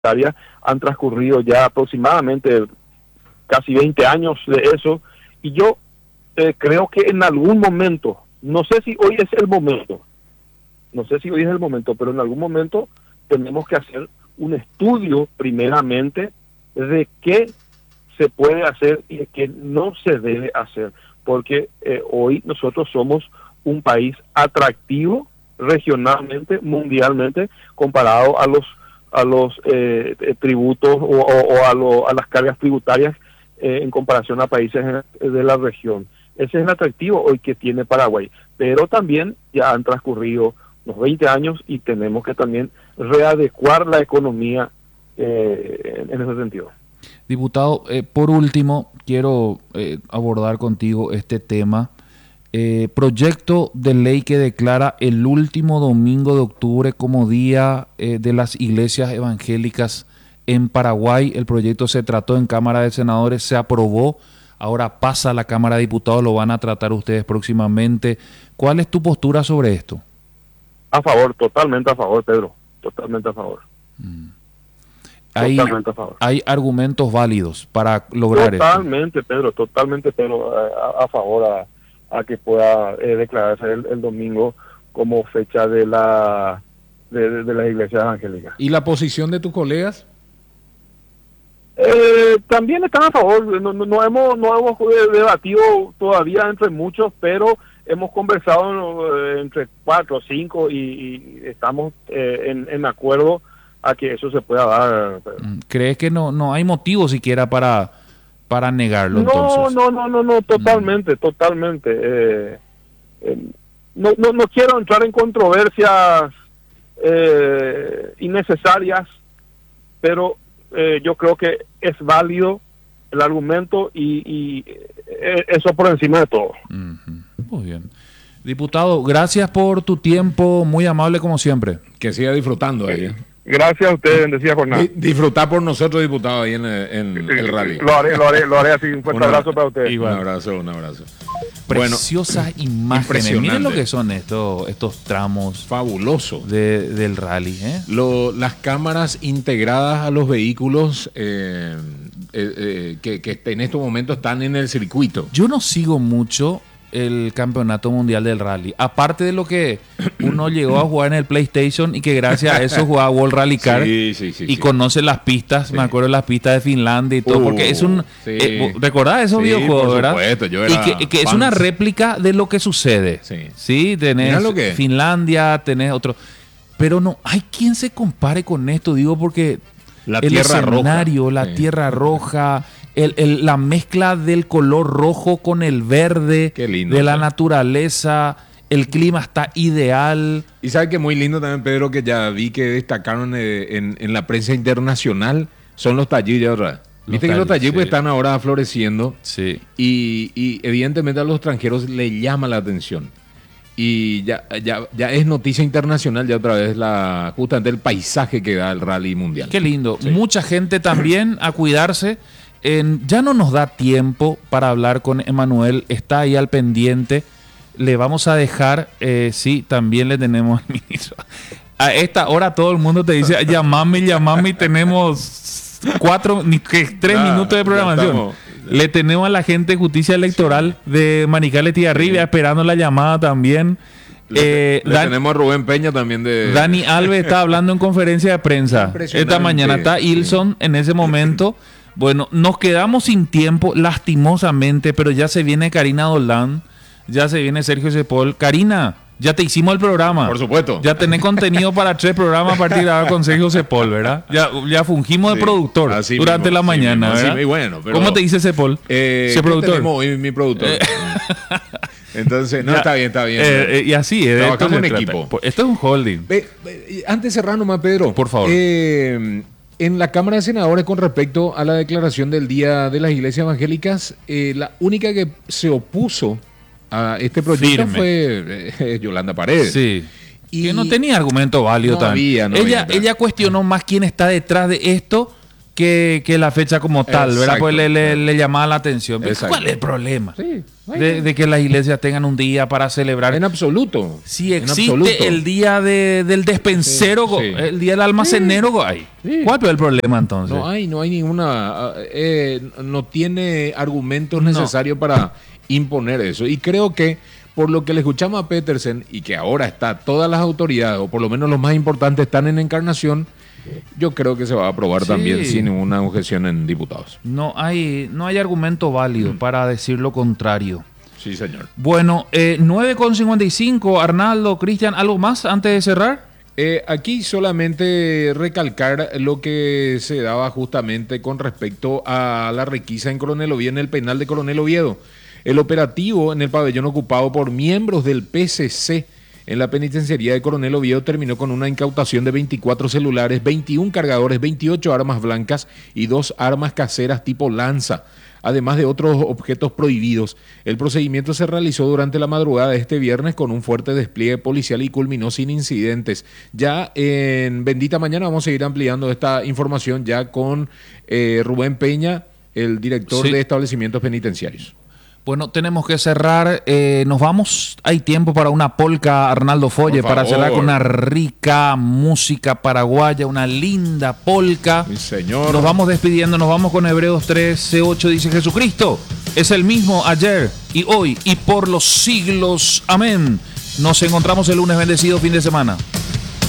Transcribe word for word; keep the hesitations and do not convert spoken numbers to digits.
Han transcurrido ya aproximadamente casi veinte años de eso, y yo eh, creo que en algún momento, no sé si hoy es el momento, no sé si hoy es el momento, pero en algún momento tenemos que hacer un estudio primeramente de qué se puede hacer y qué no se debe hacer, porque eh, hoy nosotros somos un país atractivo regionalmente, mundialmente, comparado a los a los eh, tributos o, o, o a, lo, a las cargas tributarias eh, en comparación a países de la región. Ese es el atractivo hoy que tiene Paraguay, pero también ya han transcurrido unos veinte años y tenemos que también readecuar la economía eh, en, en ese sentido. Diputado, eh, por último, quiero eh, abordar contigo este tema. Eh, proyecto de ley que declara el último domingo de octubre como Día eh, de las Iglesias Evangélicas en Paraguay. El proyecto se trató en Cámara de Senadores, se aprobó, ahora pasa a la Cámara de Diputados, lo van a tratar ustedes próximamente. ¿Cuál es tu postura sobre esto? A favor, totalmente a favor, Pedro, totalmente a favor. Mm. Hay, totalmente a favor. Hay argumentos válidos para lograr esto. Totalmente, Pedro, totalmente, Pedro, a, a favor a a que pueda eh, declararse el, el domingo como fecha de la de, de, de las iglesias evangélicas. ¿Y la posición de tus colegas? Eh, también están a favor. No, no, no hemos no hemos debatido todavía entre muchos, pero hemos conversado eh, entre cuatro o cinco y, y estamos eh, en, en acuerdo a que eso se pueda dar. ¿Crees que no no hay motivo siquiera para para negarlo? No, entonces? no, no, no, no, totalmente, mm. totalmente. Eh, eh, no, no, no quiero entrar en controversias eh, innecesarias, pero eh, yo creo que es válido el argumento y, y eh, eso por encima de todo. Mm-hmm. Muy bien. Diputado, gracias por tu tiempo, muy amable como siempre. Que siga disfrutando ahí. ¿eh? Gracias a ustedes, bendecida jornada. Disfrutar por nosotros, diputado, ahí en, en el rally. Lo haré, lo haré, lo haré así. Un fuerte abrazo para ustedes. Un abrazo, un abrazo. Preciosas bueno, imágenes. Miren lo que son estos, estos tramos. Fabuloso. De, del rally. ¿eh? Lo, las cámaras integradas a los vehículos eh, eh, eh, que, que en estos momentos están en el circuito. Yo no sigo mucho el campeonato mundial del rally, aparte de lo que uno llegó a jugar en el PlayStation y que gracias a eso jugaba World Rally Car sí, sí, sí, y sí. conoce las pistas, sí. Me acuerdo de las pistas de Finlandia y todo, uh, porque es un sí. eh, ¿recordás esos sí, videojuegos, por verdad? Supuesto, yo era y que, que es una réplica de lo que sucede. Sí, sí tenés lo que Finlandia, tenés otro, pero no hay quien se compare con esto, digo, porque la el tierra escenario, roja. la Sí. tierra roja, El, el, la mezcla del color rojo con el verde, Qué lindo, de la ¿sí? naturaleza, el clima está ideal. Y sabe que muy lindo también, Pedro, que ya vi que destacaron eh, en, en la prensa internacional, son los tallillos, ¿verdad? Viste que los tallillos sí. están ahora floreciendo, sí. y, y evidentemente a los extranjeros les llama la atención. Y ya, ya, ya es noticia internacional ya otra vez la justamente el paisaje que da el rally mundial. Qué lindo. Sí. Mucha gente también a cuidarse. En, ya no nos da tiempo para hablar con Emanuel, está ahí al pendiente. Le vamos a dejar, eh, sí, también le tenemos al ministro. A esta hora todo el mundo te dice, llamame, llamame, y tenemos cuatro, ni, que, tres nah, minutos de programación. Le tenemos a la gente de Justicia Electoral sí. de Manizales Tiarribia sí. esperando la llamada también. Le, eh, le Dan, tenemos a Rubén Peña también de... Dani Alves está hablando en conferencia de prensa. Esta mañana está Ilson sí. en ese momento. Bueno, nos quedamos sin tiempo, lastimosamente, pero ya se viene Karina Doldán, ya se viene Sergio Cepol. Karina, ya te hicimos el programa. Por supuesto. Ya tenés contenido para tres programas a partir de ahora con Sergio Cepol, ¿verdad? Ya, ya fungimos sí, de productor durante mismo, la mañana, mismo, ¿verdad? Así, bueno, pero, ¿cómo te dice Cepol? Eh, ¿Ese productor? Tenemos, mi, mi productor. Eh. Entonces, no, ya, está bien, está bien. Eh, eh, y así, eh, trabajamos en equipo. Esto es un holding. Ve, ve, antes de cerrar nomás, Pedro. Por favor. Eh, en la Cámara de Senadores, con respecto a la declaración del Día de las Iglesias Evangélicas, eh, la única que se opuso a este proyecto Firme. fue eh, Yolanda Paredes. Sí. Y que no tenía argumento válido no también. Había, no ella, había, ella cuestionó más quién está detrás de esto que, que la fecha como tal, Exacto. ¿verdad? Pues le, le, le llamaba la atención. ¿Cuál es el problema? Sí. De, de que las iglesias tengan un día para celebrar. En absoluto. Si existe absoluto. el día de, del despensero, sí, sí. el día del almacenero, sí. Sí. ¿Cuál es el problema entonces? No hay, no hay ninguna, eh, no tiene argumentos necesarios no. para imponer eso. Y creo que por lo que le escuchamos a Petersen y que ahora está todas las autoridades, o por lo menos los más importantes, están en Encarnación, yo creo que se va a aprobar sí. también sin ninguna objeción en diputados. No hay, no hay argumento válido mm. para decir lo contrario. Sí, señor. Bueno, eh, nueve con cincuenta y cinco, Arnaldo, Cristian, ¿algo más antes de cerrar? Eh, aquí solamente recalcar lo que se daba justamente con respecto a la requisa en Coronel Oviedo, en el penal de Coronel Oviedo. El operativo en el pabellón ocupado por miembros del P C C en la penitenciaría de Coronel Oviedo terminó con una incautación de veinticuatro celulares, veintiún cargadores, veintiocho armas blancas y dos armas caseras tipo lanza, además de otros objetos prohibidos. El procedimiento se realizó durante la madrugada de este viernes con un fuerte despliegue policial y culminó sin incidentes. Ya en Bendita Mañana vamos a seguir ampliando esta información ya con eh, Rubén Peña, el director sí. de establecimientos penitenciarios. Bueno, tenemos que cerrar. Eh, nos vamos. Hay tiempo para una polca, Arnaldo Folle, para cerrar con una rica música paraguaya, una linda polca. Mi señor. Nos vamos despidiendo, nos vamos con Hebreos trece ocho. Dice: Jesucristo es el mismo ayer y hoy y por los siglos. Amén. Nos encontramos el lunes. Bendecido fin de semana.